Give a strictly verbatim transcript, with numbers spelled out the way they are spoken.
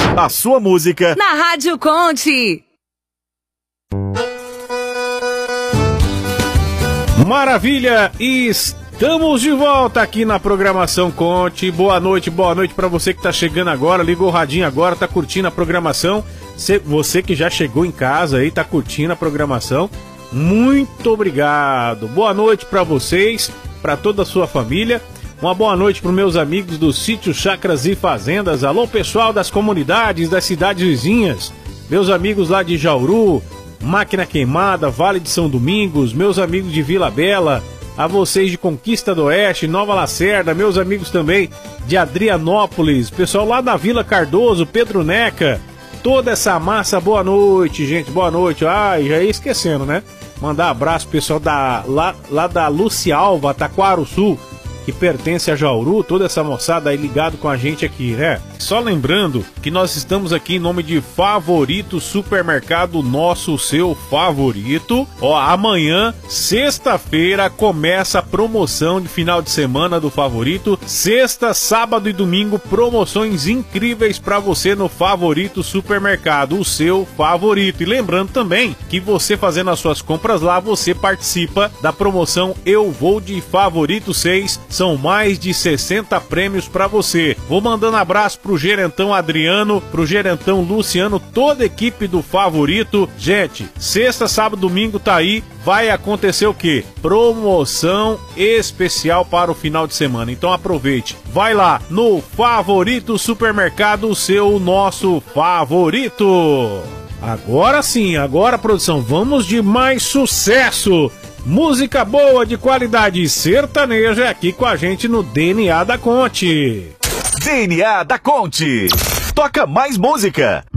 A sua música na Rádio Conte. Maravilha! Estamos de volta aqui na programação Conte. Boa noite, boa noite para você que tá chegando agora, ligou o radinho agora, tá curtindo a programação. Você que já chegou em casa aí, tá curtindo a programação. Muito obrigado. Boa noite para vocês, para toda a sua família. Uma boa noite para os meus amigos do Sítio Chacras e Fazendas. Alô, pessoal das comunidades, das cidades vizinhas. Meus amigos lá de Jauru, Máquina Queimada, Vale de São Domingos, meus amigos de Vila Bela, a vocês de Conquista do Oeste, Nova Lacerda, meus amigos também de Adrianópolis, pessoal lá da Vila Cardoso, Pedro Neca, toda essa massa, boa noite, gente, boa noite. Ai, já ia esquecendo, né? Mandar abraço pro pessoal da, lá, lá da Lucialva, Taquaruçu, que pertence a Jauru, toda essa moçada aí ligado com a gente aqui, né? Só lembrando que nós estamos aqui em nome de Favorito Supermercado, nosso, seu favorito. Ó, amanhã, sexta-feira, começa a promoção de final de semana do Favorito. Sexta, sábado e domingo, promoções incríveis para você no Favorito Supermercado, o seu favorito. E lembrando também que você fazendo as suas compras lá, você participa da promoção Eu Vou de Favorito seis. São mais de sessenta prêmios para você. Vou mandando abraço pro gerentão Adriano, pro gerentão Luciano, toda a equipe do Favorito. Gente, sexta, sábado, domingo tá aí. Vai acontecer o quê? Promoção especial para o final de semana. Então aproveite. Vai lá no Favorito Supermercado, o seu, nosso favorito. Agora sim, agora produção, vamos de mais sucesso. Música boa, de qualidade sertaneja, aqui com a gente no D N A da Conte. D N A da Conte. Toca mais música.